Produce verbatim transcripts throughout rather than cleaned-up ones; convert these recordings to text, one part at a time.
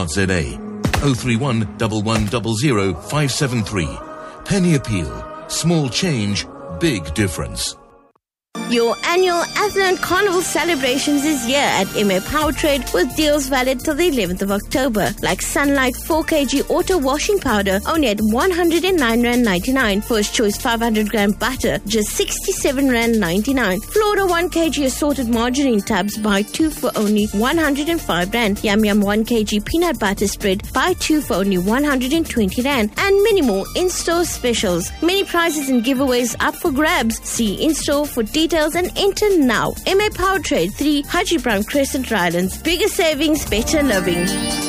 dot z a. oh three one, one one zero zero, five seven three. Penny Appeal. Small change, big difference. Your annual Athland Carnival celebrations is here at M A Powertrade with deals valid till the eleventh of October. Like Sunlight four kilogram auto washing powder only at one hundred nine rand ninety-nine. First choice five hundred gram butter just sixty-seven rand ninety-nine. Flora one kilogram assorted margarine tubs buy two for only one hundred five rand. Yum Yum one kilogram peanut butter spread buy two for only one hundred twenty rand. And many more in-store specials. Many prizes and giveaways up for grabs. See in-store for details and enter now. M A Powertrade, three Haji Brown Crescent, Rylands. Bigger savings, better living.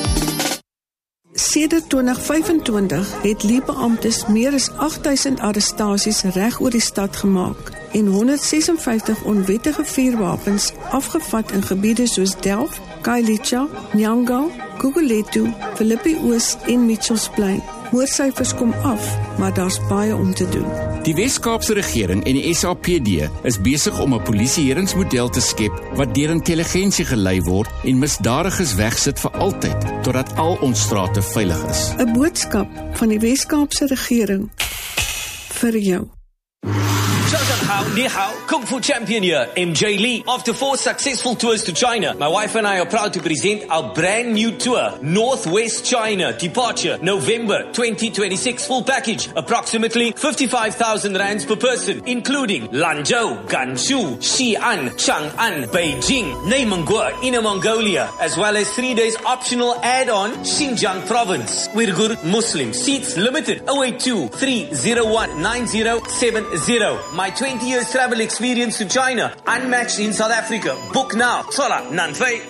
Sedert twintig vyfentwintig het Lie-beamptes meer as agt duisend arrestasies reg oor die stad gemaak en honderd ses en vyftig onwettige vuurwapens afgevat in gebiede soos Delft, Khayelitsha, Nyanga, Gugulethu, Philippi Oos en Mitchellsplein. Moordsyfers kom af, maar daar's baie om te doen. Die Wes-Kaapse regering en die S A P D is besig om 'n polisieeringsmodel te skep wat deur intelligensie gelei word en misdadigers wegsit vir altyd, totdat al ons strate veilig is. 'n Boodskap van die Wes-Kaapse regering vir jou. 早上好，你好， Kung Fu champion here, M J Lee. After four successful tours to China, my wife and I are proud to present our brand new tour, Northwest China, departure November twenty twenty-six, full package, approximately fifty-five thousand rands per person, including Lanzhou, Gansu, Xi'an, Chang'an, Beijing, Neymangua, Inner Mongolia, as well as three days optional add-on, Xinjiang province. Uyghur Muslim, seats limited, oh eight two, three oh one, nine oh seven oh. My twenty years travel experience to China, unmatched in South Africa. Book now. Sola Nanfei.